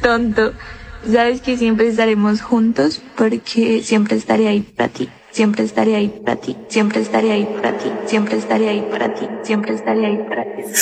tonto. Sabes que siempre estaremos juntos porque siempre estaré ahí para ti. Siempre estaré ahí para ti. Siempre estaré ahí para ti. Siempre estaré ahí para ti. Siempre estaré ahí para ti.